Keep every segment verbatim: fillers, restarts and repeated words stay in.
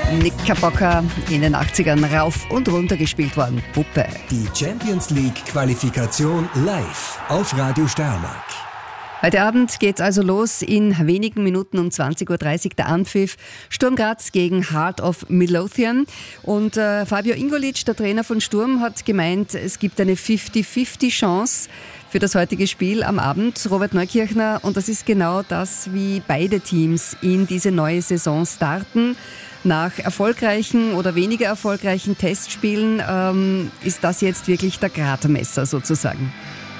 Knickerbocker in den achtzigern rauf und runter gespielt worden. Puppe. Die Champions League Qualifikation live auf Radio Steiermark. Heute Abend geht's also los. In wenigen Minuten um zwanzig Uhr dreißig der Anpfiff. Sturm Graz gegen Heart of Midlothian. Und äh, Fabio Ingolic, der Trainer von Sturm, hat gemeint, es gibt eine fünfzig fünfzig Chance für das heutige Spiel am Abend. Robert Neukirchner, und das ist genau das, wie beide Teams in diese neue Saison starten. Nach erfolgreichen oder weniger erfolgreichen Testspielen ähm, ist das jetzt wirklich der Gradmesser sozusagen.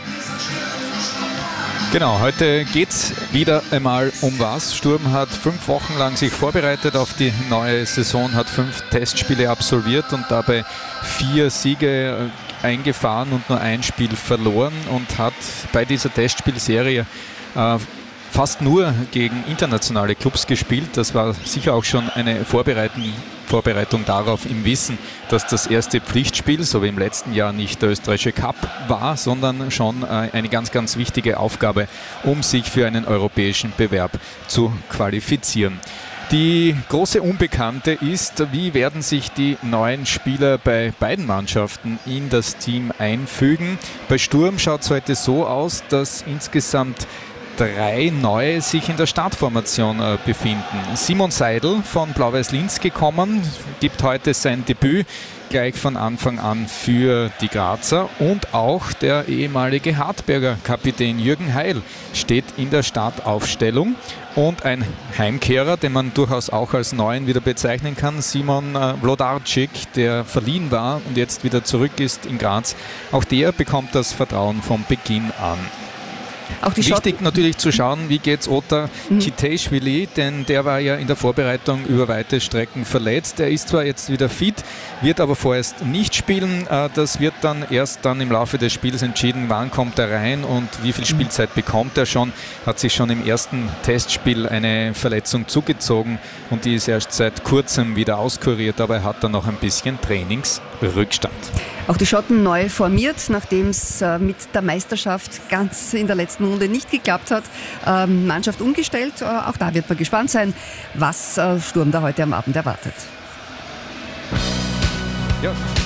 Genau, heute geht es wieder einmal um was. Sturm hat fünf Wochen lang sich vorbereitet auf die neue Saison, hat fünf Testspiele absolviert und dabei vier Siege eingefahren und nur ein Spiel verloren und hat bei dieser Testspielserie äh, fast nur gegen internationale Clubs gespielt. Das war sicher auch schon eine Vorbereitung, Vorbereitung darauf im Wissen, dass das erste Pflichtspiel, so wie im letzten Jahr, nicht der österreichische Cup war, sondern schon eine ganz, ganz wichtige Aufgabe, um sich für einen europäischen Bewerb zu qualifizieren. Die große Unbekannte ist, wie werden sich die neuen Spieler bei beiden Mannschaften in das Team einfügen. Bei Sturm schaut es heute so aus, dass insgesamt drei Neue sich in der Startformation äh, befinden. Simon Seidel von Blau-Weiß Linz gekommen, gibt heute sein Debüt gleich von Anfang an für die Grazer, und auch der ehemalige Hartberger Kapitän Jürgen Heil steht in der Startaufstellung, und ein Heimkehrer, den man durchaus auch als Neuen wieder bezeichnen kann, Simon äh, Wlodarczyk, der verliehen war und jetzt wieder zurück ist in Graz. Auch der bekommt das Vertrauen von Beginn an. Auch die Wichtig Schotten. Natürlich zu schauen, wie geht es Otar mhm. Kiteishvili, denn der war ja in der Vorbereitung über weite Strecken verletzt. Er ist zwar jetzt wieder fit, wird aber vorerst nicht spielen. Das wird dann erst dann im Laufe des Spiels entschieden, wann kommt er rein und wie viel Spielzeit bekommt er schon. Hat sich schon im ersten Testspiel eine Verletzung zugezogen und die ist erst seit kurzem wieder auskuriert, aber er hat dann noch ein bisschen Trainingsrückstand. Auch die Schotten neu formiert, nachdem es äh, mit der Meisterschaft ganz in der letzten Runde nicht geklappt hat. Ähm, Mannschaft umgestellt, äh, auch da wird man gespannt sein, was äh, Sturm da heute am Abend erwartet. Ja.